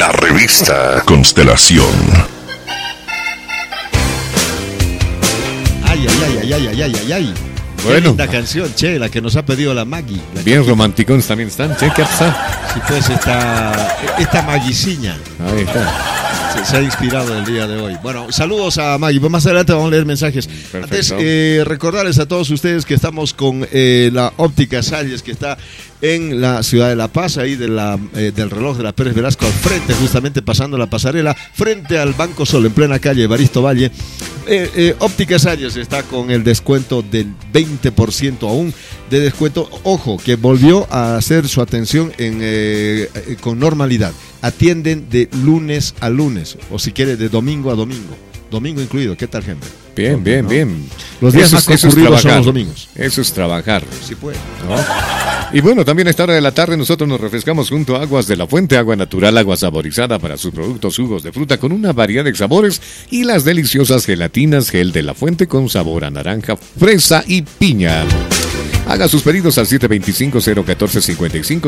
La revista Constelación. Ay. Bueno. Qué linda canción, che, la que nos ha pedido la Maggie. Bien romanticones también están, che, ¿qué pasa? Sí, pues esta Maguiciña. Ahí está. Se ha inspirado el día de hoy. Bueno, saludos a Maggie. Pues más adelante vamos a leer mensajes. Perfecto. Antes, recordarles a todos ustedes que estamos con la Óptica Salles, que está en la ciudad de La Paz, ahí del reloj de la Pérez Velasco, al frente, justamente pasando la pasarela, frente al Banco Sol, en plena calle Evaristo Valle. Óptica Salles está con el descuento del 20% aún de descuento. Ojo, que volvió a hacer su atención con normalidad. Atienden de lunes a lunes, o si quiere de domingo a domingo. Domingo incluido, ¿qué tal, gente? Bien. Los días Eso más es concurridos son trabajar. los domingos. Eso es trabajar. Sí puede. ¿No? Y bueno, también a esta hora de la tarde nosotros nos refrescamos junto a Aguas de la Fuente, agua natural, agua saborizada para sus productos, jugos de fruta con una variedad de sabores y las deliciosas gelatinas Gel de la Fuente con sabor a naranja, fresa y piña. Haga sus pedidos al 725-014-55,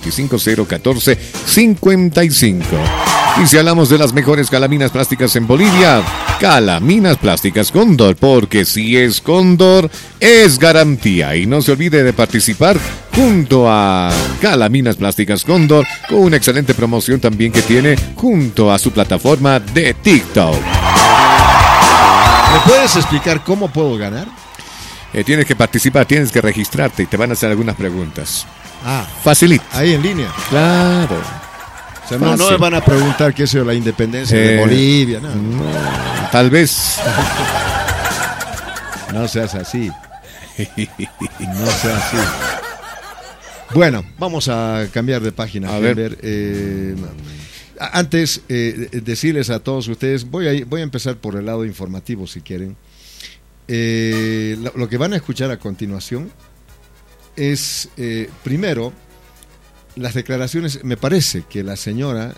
725-014-55. Y si hablamos de las mejores calaminas plásticas en Bolivia, Calaminas Plásticas Cóndor, porque si es Cóndor, es garantía. Y no se olvide de participar junto a Calaminas Plásticas Cóndor con una excelente promoción también que tiene junto a su plataforma de TikTok. ¿Me puedes explicar cómo puedo ganar? Tienes que participar, tienes que registrarte y te van a hacer algunas preguntas. Facilito. Ahí en línea. Claro. O sea, no me van a preguntar qué es la independencia de Bolivia. No, tal vez. No seas así. No seas así. Bueno, vamos a cambiar de página. A ver. Antes, decirles a todos ustedes, voy a empezar por el lado informativo si quieren. Lo que van a escuchar a continuación es, primero, las declaraciones. Me parece que la señora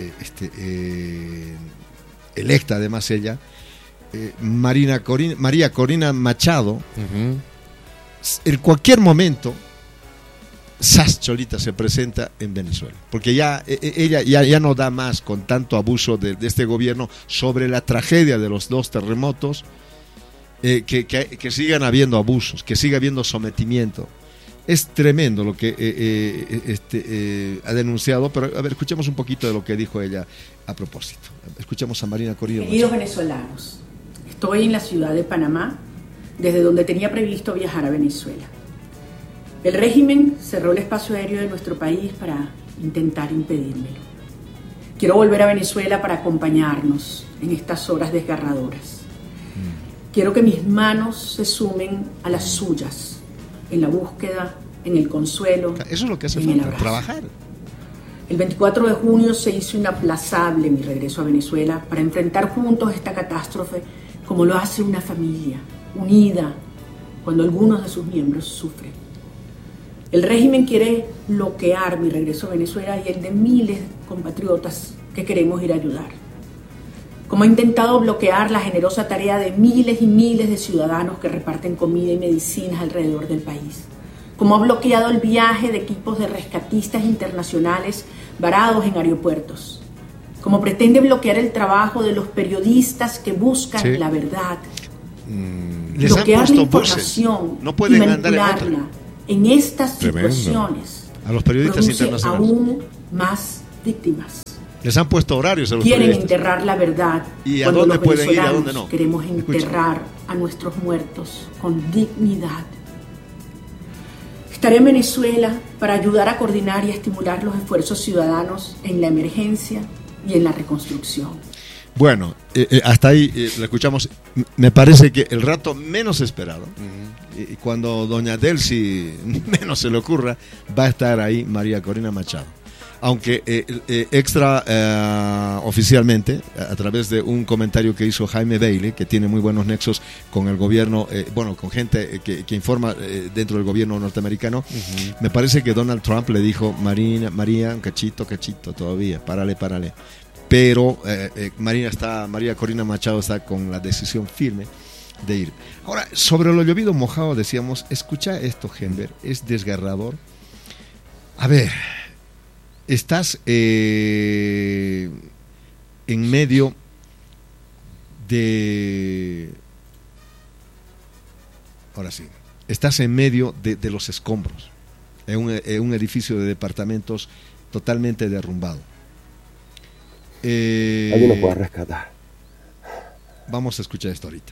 electa, además ella, María Corina Machado, en cualquier momento Sas Cholita se presenta en Venezuela, porque ella ya no da más con tanto abuso de este gobierno sobre la tragedia de los 2 terremotos. Que sigan habiendo abusos, que siga habiendo sometimiento. Es tremendo lo que ha denunciado, pero a ver, escuchemos un poquito de lo que dijo ella a propósito. Escuchemos a Marina Corina. Queridos venezolanos, estoy en la ciudad de Panamá, desde donde tenía previsto viajar a Venezuela. El régimen cerró el espacio aéreo de nuestro país para intentar impedírmelo. Quiero volver a Venezuela para acompañarnos en estas horas desgarradoras. Quiero que mis manos se sumen a las suyas, en la búsqueda, en el consuelo. Eso es lo que hace falta, trabajar. El 24 de junio se hizo inaplazable mi regreso a Venezuela para enfrentar juntos esta catástrofe como lo hace una familia, unida, cuando algunos de sus miembros sufren. El régimen quiere bloquear mi regreso a Venezuela y el de miles de compatriotas que queremos ir a ayudar. Como ha intentado bloquear la generosa tarea de miles y miles de ciudadanos que reparten comida y medicinas alrededor del país. Como ha bloqueado el viaje de equipos de rescatistas internacionales varados en aeropuertos. Como pretende bloquear el trabajo de los periodistas que buscan la verdad. Bloquear la información y manipularla en estas situaciones. A los periodistas internacionales. Aún más víctimas. Les han puesto horarios a los Quieren periodistas. enterrar la verdad. ¿Y a dónde pueden ir, a dónde no? Queremos enterrar a nuestros muertos con dignidad. Estaré en Venezuela para ayudar a coordinar y a estimular los esfuerzos ciudadanos en la emergencia y en la reconstrucción. Bueno, hasta ahí lo escuchamos. Me parece que el rato menos esperado, y cuando doña Delcy menos se le ocurra, va a estar ahí María Corina Machado. Aunque oficialmente, a través de un comentario que hizo Jaime Bailey, que tiene muy buenos nexos con el gobierno, con gente que informa dentro del gobierno norteamericano, me parece que Donald Trump le dijo, María, un cachito todavía, párale. Pero María Corina Machado está con la decisión firme de ir. Ahora, sobre lo llovido mojado decíamos, escucha esto, Genber, es desgarrador. A ver, estás en medio de... Ahora sí, estás en medio de los escombros, en un edificio de departamentos totalmente derrumbado. Alguien nos puede rescatar. Vamos a escuchar esto ahorita.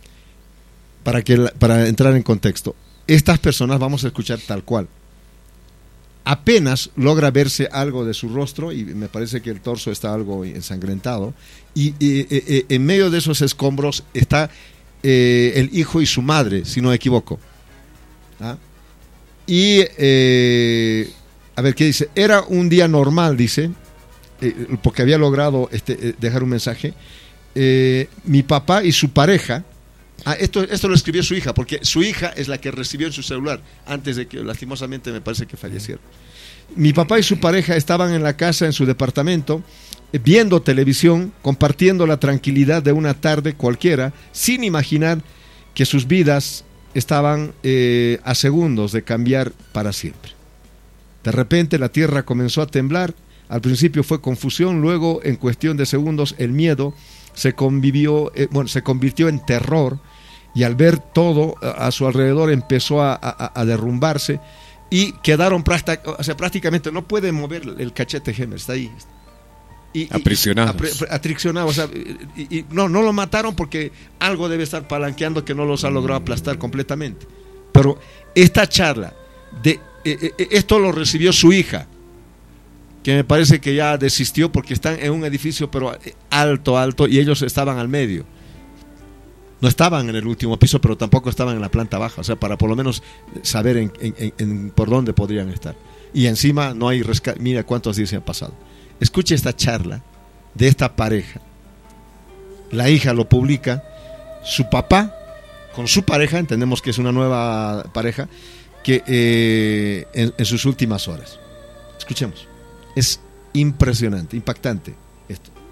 Para entrar en contexto, estas personas vamos a escuchar tal cual. Apenas logra verse algo de su rostro y me parece que el torso está algo ensangrentado. Y en medio de esos escombros está el hijo y su madre, si no me equivoco. ¿Ah? Y a ver qué dice. Era un día normal, dice, porque había logrado dejar un mensaje. Mi papá y su pareja. Esto lo escribió su hija, porque su hija es la que recibió en su celular antes de que lastimosamente me parece que fallecieron. Mi papá y su pareja estaban en la casa, en su departamento, viendo televisión, compartiendo la tranquilidad de una tarde cualquiera, sin imaginar que sus vidas estaban a segundos de cambiar para siempre. De repente la tierra comenzó a temblar. Al principio fue confusión, luego en cuestión de segundos el miedo se convirtió en terror, y al ver todo a su alrededor empezó a derrumbarse y quedaron prácticamente, no puede mover el cachete Hemer, está ahí. Aprisionados. Atriccionados, o sea, no lo mataron porque algo debe estar palanqueando que no los ha logrado aplastar completamente. Pero esta charla, esto lo recibió su hija, que me parece que ya desistió porque están en un edificio pero alto, y ellos estaban al medio. No estaban en el último piso, pero tampoco estaban en la planta baja, o sea, para por lo menos saber por dónde podrían estar. Y encima no hay rescate. Mira cuántos días se han pasado. Escuche esta charla de esta pareja. La hija lo publica, su papá con su pareja, entendemos que es una nueva pareja, que en sus últimas horas. Escuchemos. Es impresionante, impactante esto.